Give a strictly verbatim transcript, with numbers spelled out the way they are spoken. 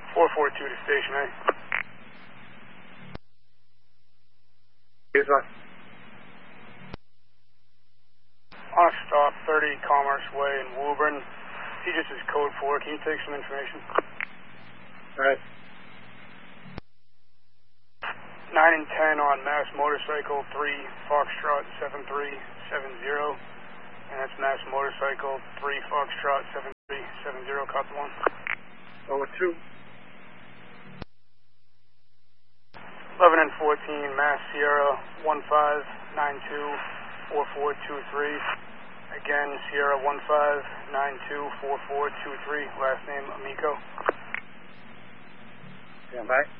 four four two to station A. Here's one. On a stop, thirty Commerce Way in Woburn. He just is code four. Can you take some information? Alright. nine and ten on Mass Motorcycle, three Foxtrot seven three seven zero. And that's Mass Motorcycle, three Foxtrot seven three seven zero, copy one. Over two. eleven and fourteen, Mass Sierra one five nine two four four two three. Again, Sierra one five nine two four four two three, last name Amico. Stand by.